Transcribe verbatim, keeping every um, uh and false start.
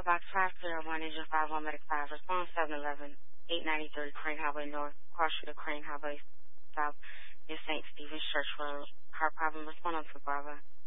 Echo Box five zero one, Engine five one, Medic five, response seven eleven, eight ninety-three, Crane Highway North, cross street of Crane Highway South, near Saint Stephen's Church Road. Car problem, respond on to Bravo.